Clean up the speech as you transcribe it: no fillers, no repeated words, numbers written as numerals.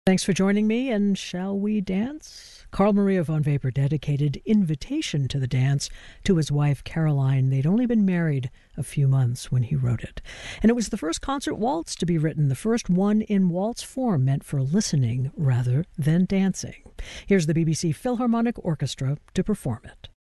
Thanks for joining me, and shall we dance? Carl Maria von Weber dedicated Invitation to the Dance to his wife Caroline. They'd only been married a few months when he wrote it. And it was the first concert waltz to be written, the first one in waltz form meant for listening rather than dancing. Here's the BBC Philharmonic Orchestra to perform it.